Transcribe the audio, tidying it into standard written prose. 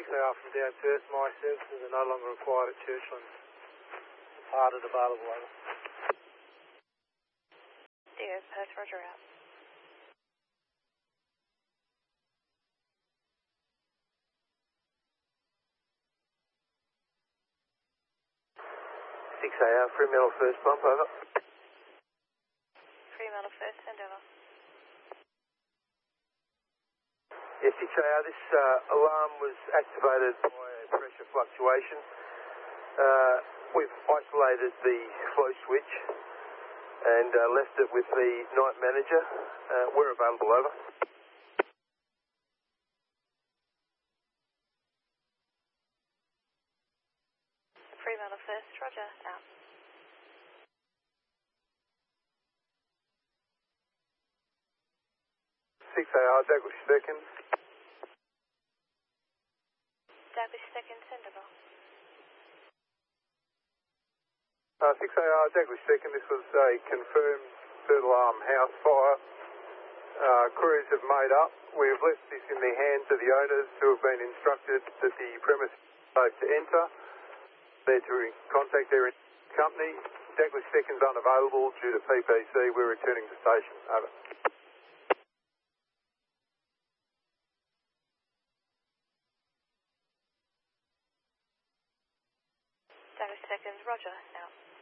6AR from down Perth. My services are no longer required at Churchland. Departed available, over. DS Perth, roger out. Fremantle first pump, over. Fremantle first, send over. Yeah, 6AR, this alarm was activated by a pressure fluctuation. We've isolated the flow switch and left it with the night manager. We're available, over. Fremantle first, roger, out. 6AR, Douglas second. Douglas second, send over. 6AR, Douglas second. This was a confirmed third alarm house fire. Crews have made up. We've left this in the hands of the owners who have been instructed that the premise is safe to enter. They're to contact their company. Douglas second's unavailable due to PPC. We're returning to station. Over. Douglas second, roger, out.